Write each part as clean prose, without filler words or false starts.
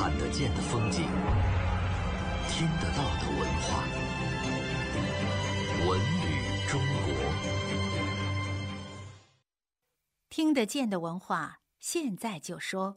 看得见的风景，听得到的文化。文旅中国， 听得见的文化，现在就说。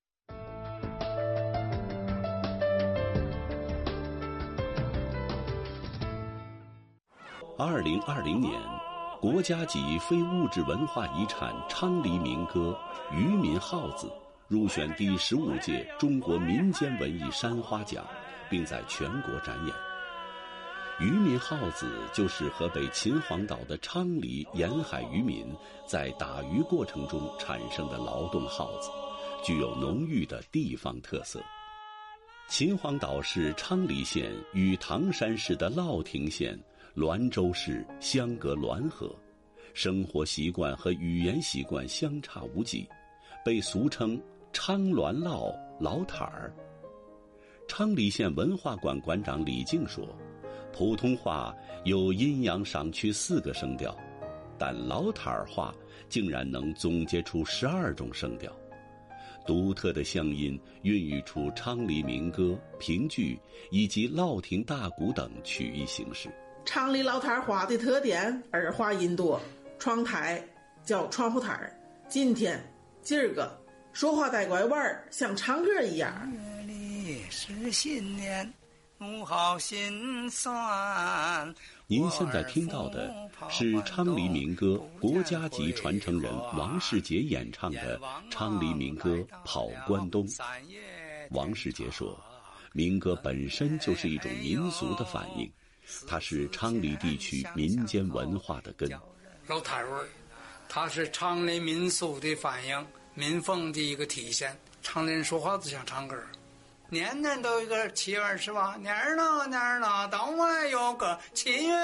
2020年，国家级非物质文化遗产昌黎民歌《渔民号子》入选第15届中国民间文艺山花奖，并在全国展演。渔民号子就是河北秦皇岛的昌黎沿海渔民在打鱼过程中产生的劳动号子，具有浓郁的地方特色。秦皇岛市昌黎县与唐山市的乐亭县、滦州市相隔滦河，生活习惯和语言习惯相差无几，被俗称昌滦烙老坦儿。昌黎县文化馆馆长李静说，普通话有阴阳上区4个声调，但老坦儿话竟然能总结出12种声调。独特的乡音孕育出昌黎民歌、评剧以及乐亭大鼓等曲艺形式。 昌黎老坛话的特点，儿化音多，窗台叫窗户台，今天今儿个说话带拐弯，像唱歌一样。 月里是新年，母好心酸。 您现在听到的是昌黎民歌国家级传承人王世杰演唱的昌黎民歌《跑关东》。王世杰说，民歌本身就是一种民俗的反应，它是昌黎地区民间文化的根。 老台味儿，它是昌黎民俗的反应，民风的一个体现。昌黎人说话就像唱歌，年年都有个7月28，年儿呢，当外有个7月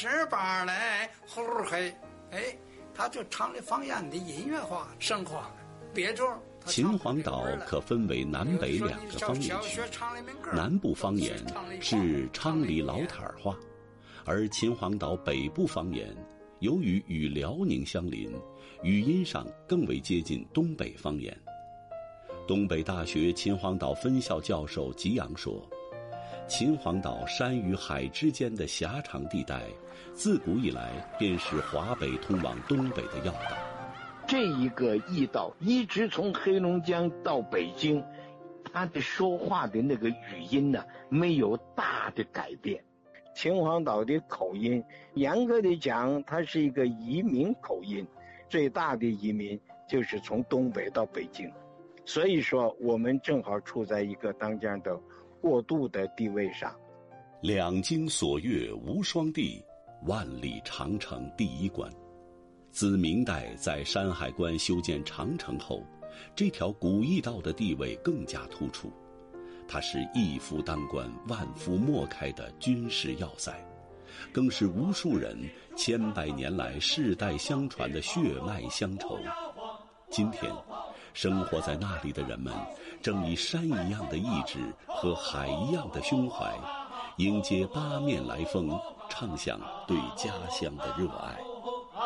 28嘞，呼嘿，他就唱的方言的音乐化、生化的别处。 秦皇岛可分为南北2个方言区，南部方言是昌黎老坦儿话，而秦皇岛北部方言由于与辽宁相邻，语音上更为接近东北方言。东北大学秦皇岛分校教授吉阳说，秦皇岛山与海之间的狭长地带，自古以来便是华北通往东北的要道。 这一个驿道一直从黑龙江到北京，他的说话的那个语音呢，没有大的改变。秦皇岛的口音，严格的讲，它是一个移民口音，最大的移民就是从东北到北京。所以说，我们正好处在一个当这样的过渡的地位上。 两京锁钥无双地，万里长城第一关。自明代在山海关修建长城后，这条古驿道的地位更加突出。它是一夫当关，万夫莫开的军事要塞，更是无数人千百年来世代相传的血脉乡愁。今天，生活在那里的人们正以山一样的意志和海一样的胸怀，迎接八面来风，唱响对家乡的热爱。